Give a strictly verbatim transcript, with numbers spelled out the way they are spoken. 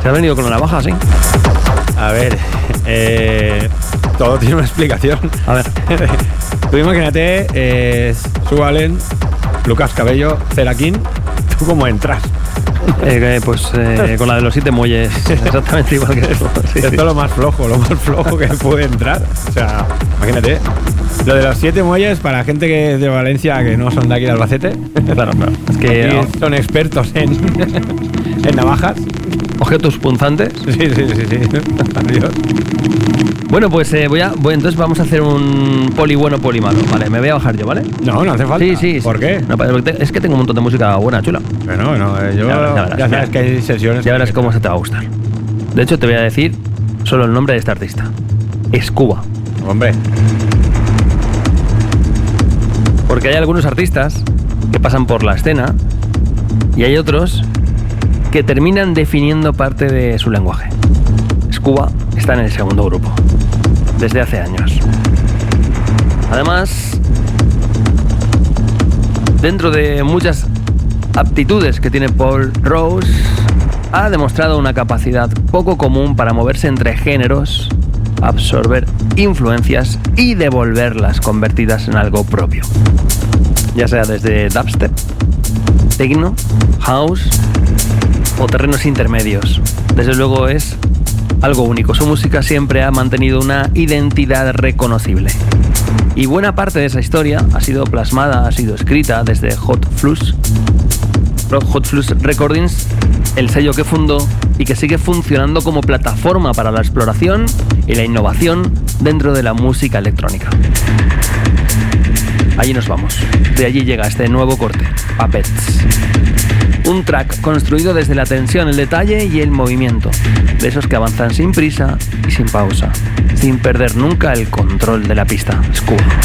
Se ha venido con la navaja, sí. A ver, eh, todo tiene una explicación. A ver. Tú imagínate, eh, Sue Allen, Lucas Cabello, Ceraquín, ¿tú cómo entras? Eh, pues eh, con la de los siete muelles, exactamente igual que eso. Sí, Esto sí. es lo más flojo, lo más flojo que puede entrar. O sea, imagínate, lo de los siete muelles para gente que es de Valencia, que no son de aquí de Albacete. Claro, claro. Es que Aquí no. son expertos en, en navajas. Objetos punzantes. Sí, sí, sí, sí. Adiós. Bueno, pues eh, voy a. Voy, entonces vamos a hacer un poli bueno, poli malo. Vale, me voy a bajar yo, ¿vale? No, no hace falta. Sí, sí. ¿Por sí. qué? No, porque es que tengo un montón de música buena, chula. Bueno, bueno, eh, yo Ya verás, ya verás, ya sabes mira. que hay sesiones. Ya verás cómo se te va a gustar. De hecho, te voy a decir solo el nombre de este artista. Scuba. Hombre, Porque hay algunos artistas que pasan por la escena y hay otros que terminan definiendo parte de su lenguaje. Scuba está en el segundo grupo, desde hace años. Además, dentro de muchas aptitudes que tiene Paul Rose, ha demostrado una capacidad poco común para moverse entre géneros, absorber influencias y devolverlas convertidas en algo propio. Ya sea desde dubstep, techno, house o terrenos intermedios. Desde luego es algo único. Su música siempre ha mantenido una identidad reconocible. Y buena parte de esa historia ha sido plasmada, ha sido escrita desde Hot Fluss, Hot Fluss Recordings, el sello que fundó y que sigue funcionando como plataforma para la exploración y la innovación dentro de la música electrónica. Allí nos vamos. De allí llega este nuevo corte, Puppets. Un track construido desde la tensión, el detalle y el movimiento. De esos que avanzan sin prisa y sin pausa, sin perder nunca el control de la pista. Scuba.